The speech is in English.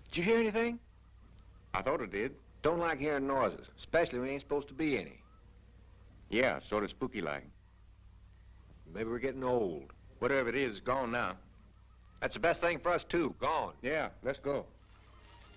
Did you hear anything? I thought it did. Don't like hearing noises, especially when there ain't supposed to be any. Yeah, sort of spooky-like. Maybe we're getting old. Whatever it is, it's gone now. That's the best thing for us, too. Gone. Yeah, let's go.